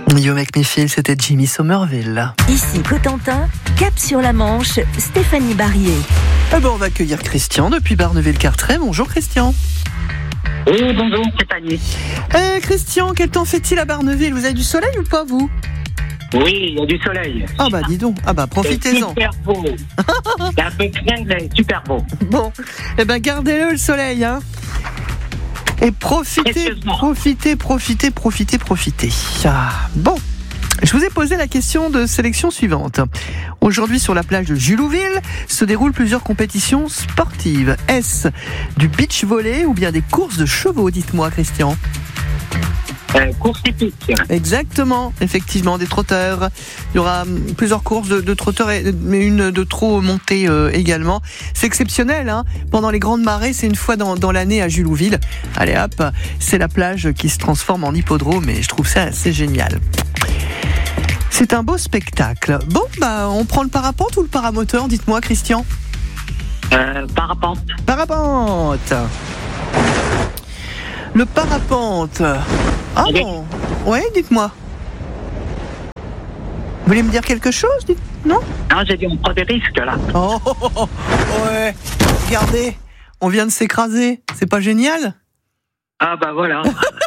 You Make Me Feel, c'était Jimmy Somerville. Ici Cotentin, cap sur la Manche, Stéphanie Barrier. On va accueillir Christian depuis Barneville-Carteret. Bonjour Christian. Oui, bonjour Stéphanie. Christian, quel temps fait-il à Barneville? Vous avez du soleil ou pas, vous? Oui, il y a du soleil. Dis donc. Profitez-en. C'est super beau. C'est un peu cringlé, super beau. Bon, gardez-le le soleil, hein. Et profitez. Bon, je vous ai posé la question de sélection suivante. Aujourd'hui, sur la plage de Julouville, se déroulent plusieurs compétitions sportives. Est-ce du beach volley ou bien des courses de chevaux? Dites-moi, Christian. Course hippique. Exactement, effectivement, des trotteurs. Il y aura plusieurs courses de trotteurs, mais une de trot montée également. C'est exceptionnel, hein. Pendant les grandes marées, c'est une fois dans l'année à Julouville. Allez hop, c'est la plage qui se transforme en hippodrome et je trouve ça assez génial. C'est un beau spectacle. Bon, on prend le parapente ou le paramoteur, dites-moi, Christian. Parapente. Parapente. Le parapente. Ah bon? Ouais, dites-moi. Vous voulez me dire quelque chose? Non? Non, j'ai dit on prend des risques là. Ouais. Regardez, on vient de s'écraser. C'est pas génial? Voilà.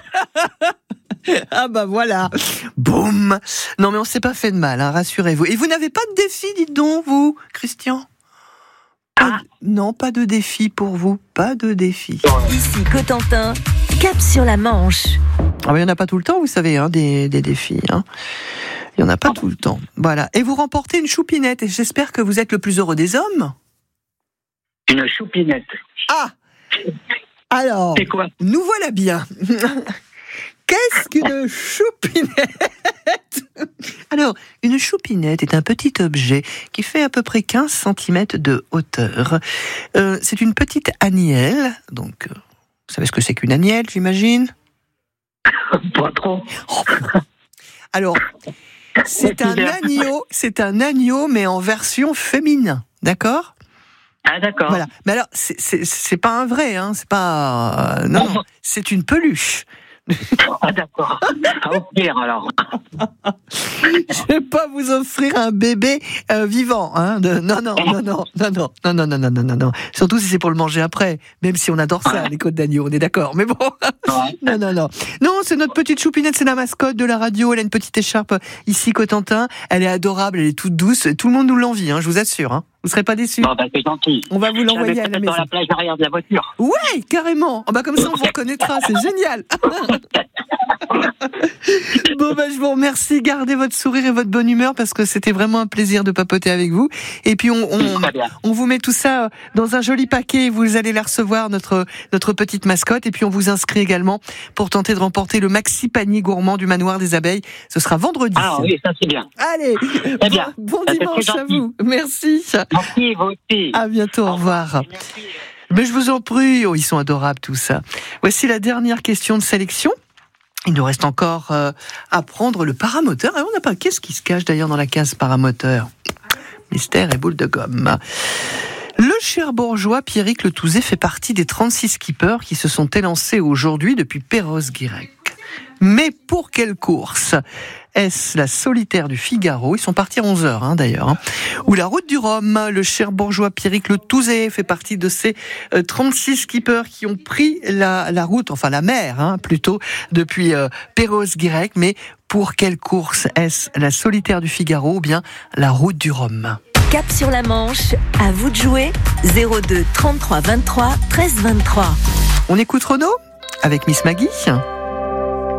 Voilà. Boum. Non mais on s'est pas fait de mal, hein, rassurez-vous. Et vous n'avez pas de défi, dites donc, vous, Christian? Non, pas de défi pour vous, pas de défi. Ici Cotentin, cap sur la Manche. Il n'y en a pas tout le temps, vous savez, hein, des défis. Hein. Il n'y en a pas tout le temps. Voilà. Et vous remportez une choupinette. Et j'espère que vous êtes le plus heureux des hommes. Une choupinette. Alors, c'est quoi? Nous voilà bien. Qu'est-ce qu'une choupinette? Alors, une choupinette est un petit objet qui fait à peu près 15 cm de hauteur. C'est une petite agnelle. Donc, vous savez ce que c'est qu'une agnelle, j'imagine? Pas trop. Alors, c'est un agneau, mais en version féminin, d'accord? D'accord. Voilà. Mais alors, c'est pas un vrai, hein. C'est pas. Non, c'est une peluche. D'accord. À offrir alors. Je vais pas vous offrir un bébé vivant, hein. Non. Surtout si c'est pour le manger après. Même si on adore ça, les côtes d'agneau, on est d'accord. Mais bon. Non. Non, c'est notre petite choupinette, c'est la mascotte de la radio. Elle a une petite écharpe ici, Cotentin. Elle est adorable, elle est toute douce. Tout le monde nous l'envie, hein, je vous assure. Hein. Vous serez pas déçus. C'est gentil. On va vous l'envoyer à la maison. Dans la plage arrière de la voiture. Ouais, carrément. Comme ça, on vous reconnaîtra. C'est génial. Bon, je vous remercie. Gardez votre sourire et votre bonne humeur parce que c'était vraiment un plaisir de papoter avec vous. Et puis, on vous met tout ça dans un joli paquet. Vous allez la recevoir, notre petite mascotte. Et puis, on vous inscrit également pour tenter de remporter le maxi panier gourmand du Manoir des Abeilles. Ce sera vendredi. Oui, ça c'est bien. Allez. Très bien. Bon dimanche à vous. Merci. Merci, vous aussi. À bientôt, au revoir. Merci. Mais je vous en prie, ils sont adorables tout ça. Voici la dernière question de sélection. Il nous reste encore à prendre le paramoteur. Et on n'a pas. Qu'est-ce qui se cache d'ailleurs dans la case paramoteur? Mystère et boule de gomme. Le Cherbourgeois Pierrick Le Touzet fait partie des 36 skippers qui se sont élancés aujourd'hui depuis Perros-Guirec. Mais pour quelle course? Est-ce la solitaire du Figaro? Ils sont partis à 11h d'ailleurs. Ou la route du Rhum? Le Cherbourgeois Pierrick Le Touzet fait partie de ces 36 skippers qui ont pris la route, enfin la mer plutôt, depuis Perros-Guirec. Mais pour quelle course? Est-ce la solitaire du Figaro ou bien la route du Rhum? Cap sur la Manche, à vous de jouer. 02 33 23 13 23. On écoute Renaud avec Miss Maggie.